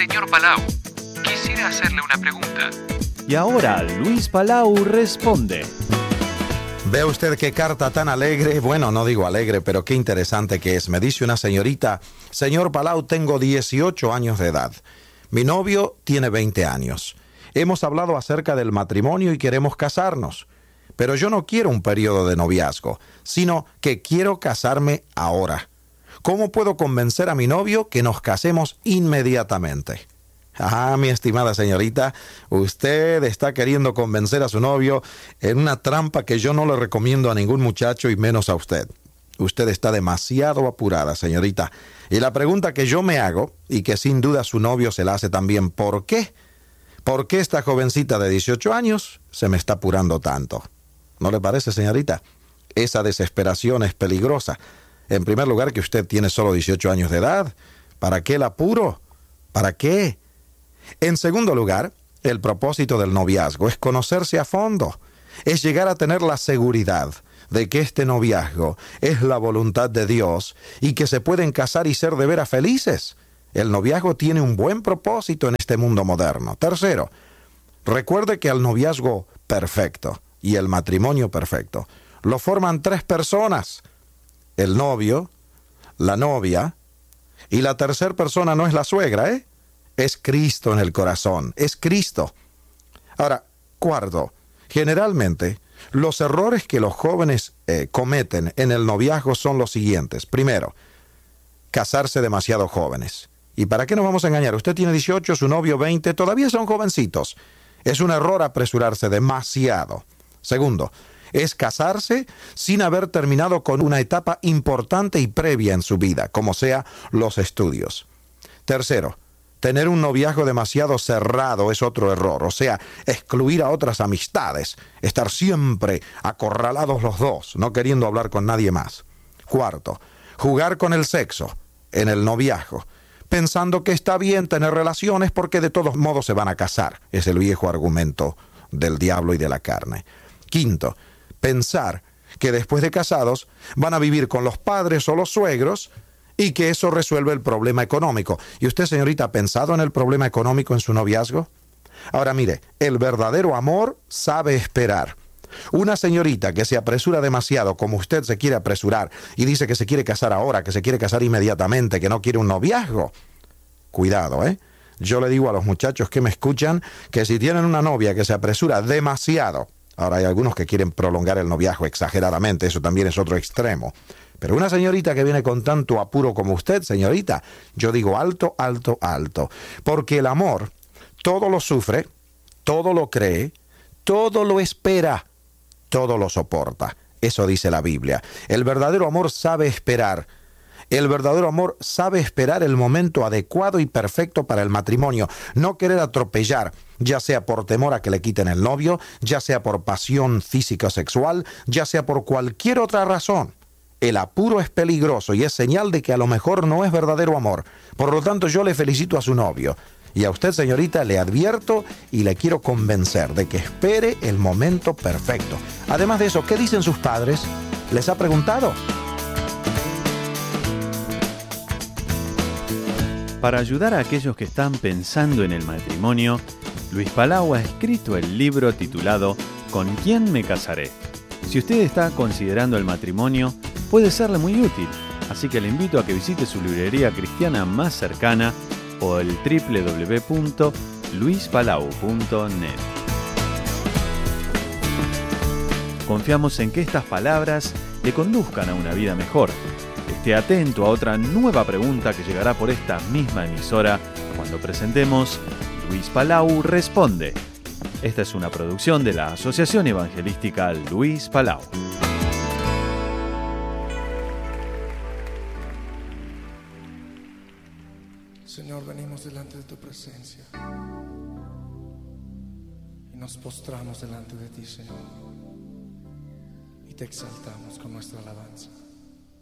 Señor Palau, quisiera hacerle una pregunta. Y ahora Luis Palau responde. ¿Ve usted qué carta tan alegre? Bueno, no digo alegre, pero qué interesante que es. Me dice una señorita: señor Palau, tengo 18 años de edad. Mi novio tiene 20 años. Hemos hablado acerca del matrimonio y queremos casarnos. Pero yo no quiero un periodo de noviazgo, sino que quiero casarme ahora. ¿Cómo puedo convencer a mi novio que nos casemos inmediatamente? Ah, mi estimada señorita, usted está queriendo convencer a su novio en una trampa que yo no le recomiendo a ningún muchacho y menos a usted. Usted está demasiado apurada, señorita. Y la pregunta que yo me hago, y que sin duda su novio se la hace también: ¿por qué? ¿Por qué esta jovencita de 18 años se me está apurando tanto? ¿No le parece, señorita? Esa desesperación es peligrosa. En primer lugar, que usted tiene solo 18 años de edad. ¿Para qué el apuro? ¿Para qué? En segundo lugar, el propósito del noviazgo es conocerse a fondo. Es llegar a tener la seguridad de que este noviazgo es la voluntad de Dios y que se pueden casar y ser de veras felices. El noviazgo tiene un buen propósito en este mundo moderno. Tercero, recuerde que el noviazgo perfecto y el matrimonio perfecto lo forman 3 personas: el novio, la novia, y la tercera persona no es la suegra, es Cristo en el corazón, es Cristo. Ahora, cuarto, generalmente los errores que los jóvenes cometen en el noviazgo son los siguientes. Primero, casarse demasiado jóvenes. ¿Y para qué nos vamos a engañar? Usted tiene 18, su novio 20, todavía son jovencitos. Es un error apresurarse demasiado. Segundo, es casarse sin haber terminado con una etapa importante y previa en su vida, como sea los estudios. Tercero, tener un noviazgo demasiado cerrado es otro error, o sea, excluir a otras amistades, estar siempre acorralados los dos, no queriendo hablar con nadie más. Cuarto, jugar con el sexo en el noviazgo, pensando que está bien tener relaciones porque de todos modos se van a casar. Es el viejo argumento del diablo y de la carne. Quinto, pensar que después de casados van a vivir con los padres o los suegros y que eso resuelve el problema económico. ¿Y usted, señorita, ha pensado en el problema económico en su noviazgo? Ahora mire, el verdadero amor sabe esperar. Una señorita que se apresura demasiado, como usted se quiere apresurar, y dice que se quiere casar ahora, que se quiere casar inmediatamente, que no quiere un noviazgo. Cuidado, Yo le digo a los muchachos que me escuchan que si tienen una novia que se apresura demasiado, ahora hay algunos que quieren prolongar el noviazgo exageradamente, eso también es otro extremo. Pero una señorita que viene con tanto apuro como usted, señorita, yo digo alto, alto, alto. Porque el amor todo lo sufre, todo lo cree, todo lo espera, todo lo soporta. Eso dice la Biblia. El verdadero amor sabe esperar. El verdadero amor sabe esperar el momento adecuado y perfecto para el matrimonio. No querer atropellar, ya sea por temor a que le quiten el novio, ya sea por pasión física o sexual, ya sea por cualquier otra razón. El apuro es peligroso y es señal de que a lo mejor no es verdadero amor. Por lo tanto, yo le felicito a su novio. Y a usted, señorita, le advierto y le quiero convencer de que espere el momento perfecto. Además de eso, ¿qué dicen sus padres? ¿Les ha preguntado? Para ayudar a aquellos que están pensando en el matrimonio, Luis Palau ha escrito el libro titulado ¿Con quién me casaré? Si usted está considerando el matrimonio, puede serle muy útil, así que le invito a que visite su librería cristiana más cercana o el www.luispalau.net. Confiamos en que estas palabras le conduzcan a una vida mejor. Esté atento a otra nueva pregunta que llegará por esta misma emisora cuando presentemos Luis Palau Responde. Esta es una producción de la Asociación Evangelística Luis Palau. Señor, venimos delante de tu presencia y nos postramos delante de ti, Señor, y te exaltamos con nuestra alabanza.